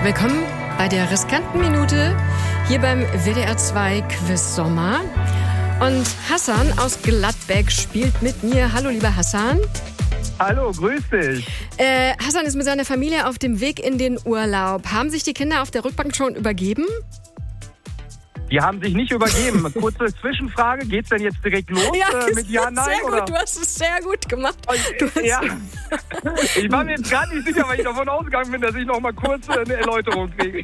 Willkommen bei der riskanten Minute hier beim WDR 2 Quiz Sommer. Und Hassan aus Gladbeck spielt mit mir. Hallo, lieber Hassan. Hallo, grüß dich. Hassan ist mit seiner Familie auf dem Weg in den Urlaub. Haben sich die Kinder auf der Rückbank schon übergeben? Die haben sich nicht übergeben. Kurze Zwischenfrage, geht's denn jetzt direkt los mit Ja, Nein? Sehr oder? gut, du hast es sehr gut gemacht. Ja. Ich war mir jetzt gerade nicht sicher, weil ich davon ausgegangen bin, dass ich noch mal kurz eine Erläuterung kriege.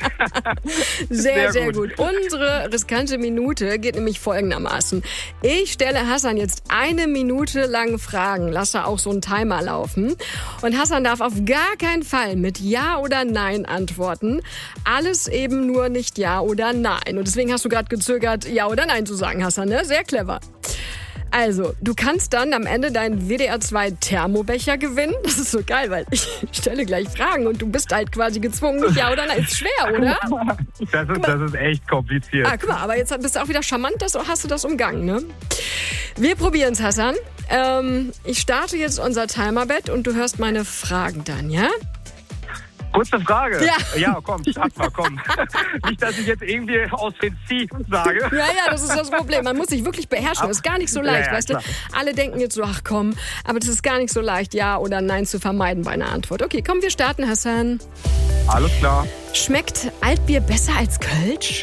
Sehr gut. Unsere riskante Minute geht nämlich folgendermaßen. Ich stelle Hassan jetzt 1 Minute lang Fragen, lasse auch so einen Timer laufen. Und Hassan darf auf gar keinen Fall mit Ja oder Nein antworten. Alles eben nur nicht Ja oder Nein. Und deswegen hast du gerade gezögert, Ja oder Nein zu sagen, Hassan, ne? Sehr clever. Also, du kannst dann am Ende deinen WDR 2 Thermobecher gewinnen. Das ist so geil, weil ich stelle gleich Fragen und du bist halt quasi gezwungen, nicht Ja oder Nein. Ist schwer, oder? Das ist echt kompliziert. Guck mal, aber jetzt bist du auch wieder charmant, hast du das umgangen, ne? Wir probieren es, Hassan. Ich starte jetzt unser Timerbett und du hörst meine Fragen dann, ja? Kurze Frage. Ja, komm, start mal, komm. Nicht, dass ich jetzt irgendwie aus den Zieh sage. Ja, das ist das Problem. Man muss sich wirklich beherrschen. Das ist gar nicht so leicht, weißt klar. du? Alle denken jetzt so, ach komm, aber das ist gar nicht so leicht, Ja oder Nein zu vermeiden bei einer Antwort. Okay, komm, wir starten, Hassan. Alles klar. Schmeckt Altbier besser als Kölsch?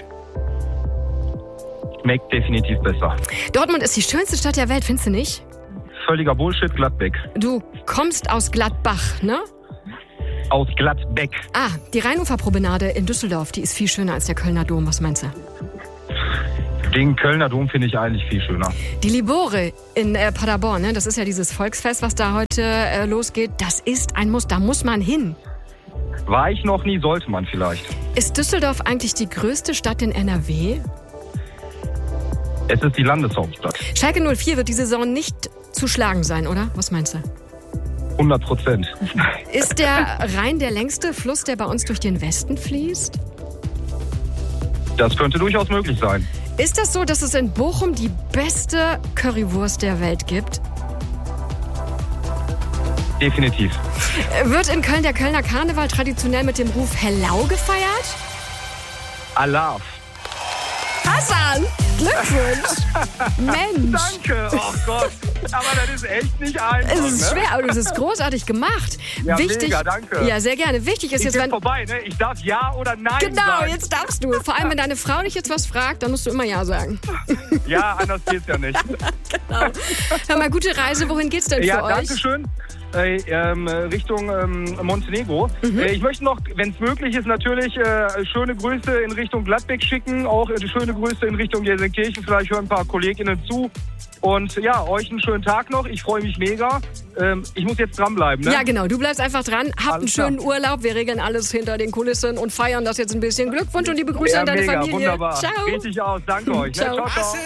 Schmeckt definitiv besser. Dortmund ist die schönste Stadt der Welt, findest du nicht? Völliger Bullshit, Gladbeck. Du kommst aus Gladbach, ne? Aus Gladbeck. Die Rheinuferpromenade in Düsseldorf, die ist viel schöner als der Kölner Dom. Was meinst du? Den Kölner Dom finde ich eigentlich viel schöner. Die Libore in Paderborn, ne? Das ist ja dieses Volksfest, was da heute losgeht. Das ist ein Muss, da muss man hin. War ich noch nie, sollte man vielleicht. Ist Düsseldorf eigentlich die größte Stadt in NRW? Es ist die Landeshauptstadt. Schalke 04 wird die Saison nicht zu schlagen sein, oder? Was meinst du? 100%. Ist der Rhein der längste Fluss, der bei uns durch den Westen fließt? Das könnte durchaus möglich sein. Ist das so, dass es in Bochum die beste Currywurst der Welt gibt? Definitiv. Wird in Köln der Kölner Karneval traditionell mit dem Ruf Hellau gefeiert? Alarv. Hassan, Glückwunsch. Mensch. Danke, oh Gott. Aber das ist echt nicht einfach. Es ist schwer, aber das ist großartig gemacht. Ja, wichtig, mega, danke. Ja, sehr gerne. Wichtig ist Ich jetzt, bin wenn... vorbei, ne? Ich darf Ja oder Nein Genau, sagen. jetzt darfst du. Vor allem, wenn deine Frau dich jetzt was fragt, dann musst du immer Ja sagen. Ja, anders geht's ja nicht. Genau. Hör mal, gute Reise. Wohin geht's denn für euch? Danke schön. Richtung Montenegro. Ich möchte noch, wenn es möglich ist, natürlich schöne Grüße in Richtung Gladbeck schicken, auch schöne Grüße in Richtung Gelsenkirchen. Vielleicht hören ein paar KollegInnen zu. Und ja, euch einen schönen Tag noch. Ich freue mich mega. Ich muss jetzt dranbleiben, ne? Ja, genau. Du bleibst einfach dran. Habt einen schönen Urlaub. Wir regeln alles hinter den Kulissen und feiern das jetzt ein bisschen. Glückwunsch und liebe Grüße an deine mega, Familie. Wunderbar. Ciao. Richtig aus. Danke euch. Ne? Ciao. Ciao, ciao.